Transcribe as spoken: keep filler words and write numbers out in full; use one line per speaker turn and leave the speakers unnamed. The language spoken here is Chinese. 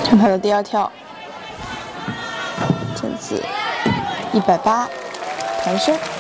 看他的第二跳，毽子一百八，弹升。